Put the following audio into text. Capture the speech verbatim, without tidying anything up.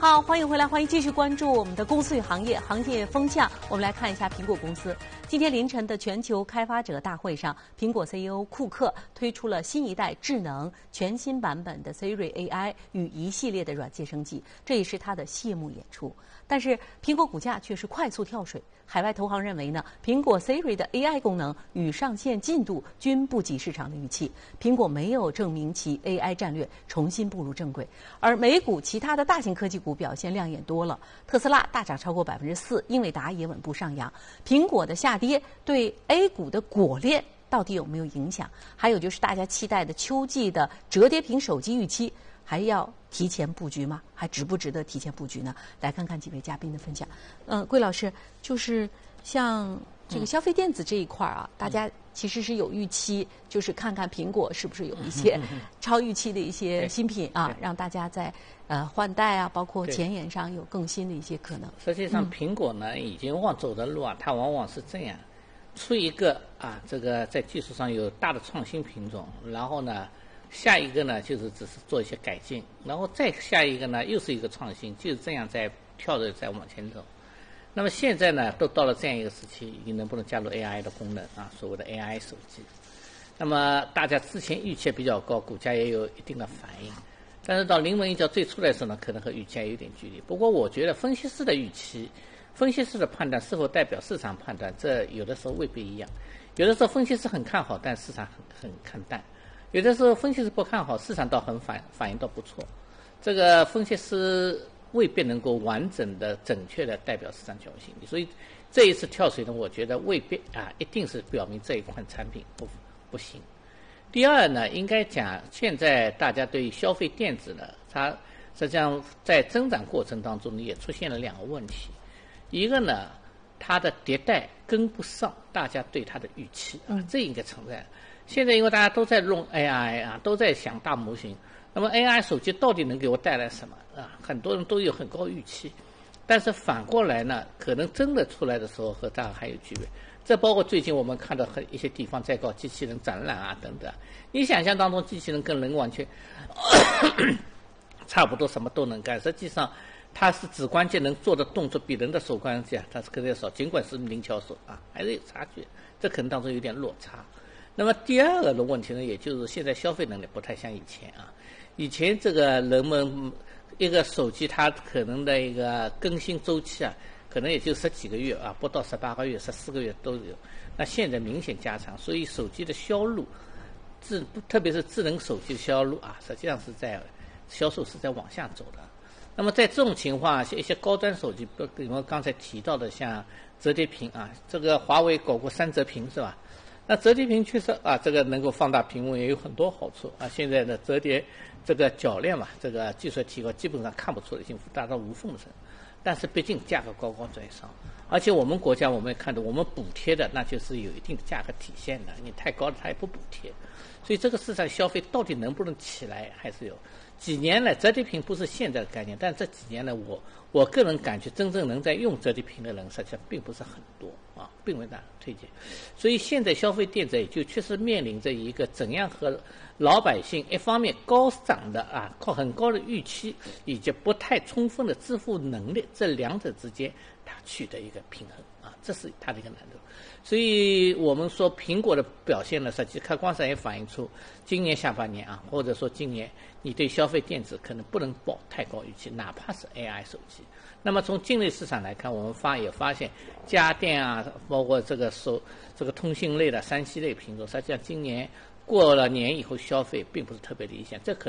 好，欢迎回来，欢迎继续关注我们的公司与行业行业风向。我们来看一下苹果公司。今天凌晨的全球开发者大会上，苹果 C E O 库克推出了新一代智能全新版本的 Siri A I 与一系列的软件升级，这也是他的谢幕演出。但是苹果股价却是快速跳水。海外投行认为呢，苹果 Siri 的 A I 功能与上线进度均不及市场的预期，苹果没有证明其 A I 战略重新步入正轨。而美股其他的大型科技股表现亮眼多了，特斯拉大涨超过百分之四，英伟达也稳步上扬。苹果的下跌对 A 股的果链到底有没有影响？还有就是大家期待的秋季的折叠屏手机预期，还要提前布局吗？还值不值得提前布局呢？来看看几位嘉宾的分享。嗯、呃，桂老师，就是像这个消费电子这一块啊，嗯、大家其实是有预期，就是看看苹果是不是有一些超预期的一些新品啊，让大家在呃换代啊，包括前沿上有更新的一些可能。 实际上，苹果呢、嗯、已经往走的路啊，它往往是这样，出一个啊，这个在技术上有大的创新品种，然后呢。下一个呢，就是只是做一些改进，然后再下一个呢，又是一个创新，就是这样在跳着在往前走。那么现在呢，都到了这样一个时期，你能不能加入 A I 的功能啊？所谓的 A I 手机。那么大家之前预期比较高，股价也有一定的反应，但是到临门一脚最初的时候呢，可能和预期还有点距离。不过我觉得分析师的预期、分析师的判断是否代表市场判断，这有的时候未必一样。有的时候分析师很看好，但市场很很看淡。有的时候分析师不看好，市场倒很反反应倒不错，这个分析师未必能够完整的、准确的代表市场交易心理，所以这一次跳水呢，我觉得未必啊，一定是表明这一款产品不不行。第二呢，应该讲现在大家对于消费电子呢，它实际上在增长过程当中呢，也出现了两个问题，一个呢，它的迭代跟不上大家对它的预期啊，这应该承认。现在因为大家都在用 A I 啊，都在想大模型，那么 A I 手机到底能给我带来什么啊？很多人都有很高预期，但是反过来呢，可能真的出来的时候和大家还有区别。这包括最近我们看到很一些地方在搞机器人展览啊等等。你想象当中机器人跟人完全差不多，什么都能干，实际上它是指关节能做的动作比人的手关节它是更少，尽管是灵巧手啊，还是有差距，这可能当中有点落差。那么第二个的问题呢，也就是现在消费能力不太像以前啊。以前这个人们一个手机它可能的一个更新周期啊，可能也就十几个月啊，不到十八个月、十四个月都有。那现在明显加长，所以手机的销路，智特别是智能手机的销路啊，实际上是在销售是在往下走的。那么在这种情况下，一些高端手机，比如刚才提到的像折叠屏啊，这个华为搞过三折屏是吧？那折叠屏确实啊，这个能够放大屏幕也有很多好处啊。现在的折叠这个铰链嘛，这个技术提高，基本上看不出来，已经达到无缝层。但是毕竟价格高高在上，而且我们国家我们也看到，我们补贴的那就是有一定的价格体现的，你太高了它也不补贴。所以这个市场消费到底能不能起来，还是有几年来折叠屏不是现在的概念，但这几年来我我个人感觉真正能在用折叠屏的人实际上并不是很多啊，并未大推荐。所以现在消费电子也就确实面临着一个怎样和老百姓一方面高涨的啊靠很高的预期以及不太充分的支付能力这两者之间它取得一个平衡啊，这是它的一个难度。所以我们说苹果的表现呢，实际客观上也反映出今年下半年啊，或者说今年你对消费电子可能不能抱太高预期，哪怕是 A I 手机。那么从境内市场来看，我们发也发现家电啊，包括这个手这个通信类的三 C 类品种，实际上今年过了年以后消费并不是特别理想，这可能